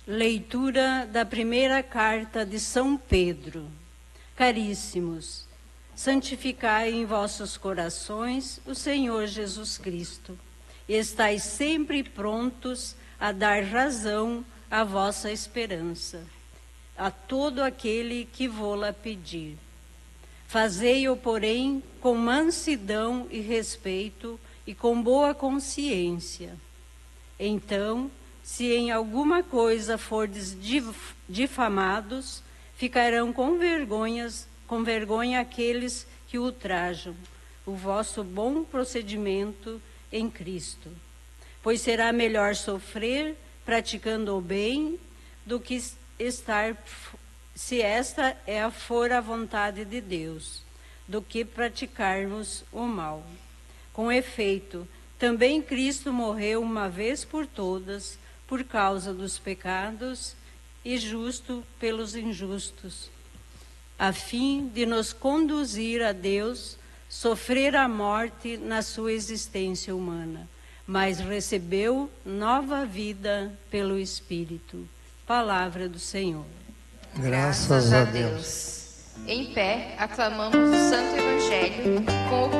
Leitura da primeira carta de São Pedro. Caríssimos, santificai em vossos corações o Senhor Jesus Cristo, e estais sempre prontos a dar razão à vossa esperança, a todo aquele que vô-la pedir. Fazei-o, porém, com mansidão e respeito e com boa consciência. Então, se em alguma coisa fordes difamados, ficarão com vergonha aqueles que ultrajam o vosso bom procedimento em Cristo. Pois será melhor sofrer praticando o bem do que estar, se esta for a vontade de Deus, do que praticarmos o mal. Com efeito, também Cristo morreu uma vez por todas, por causa dos pecados, e justo pelos injustos, a fim de nos conduzir a Deus, sofrer a morte na sua existência humana, mas recebeu nova vida pelo Espírito. Palavra do Senhor. Graças a Deus. Em pé, aclamamos o Santo Evangelho com o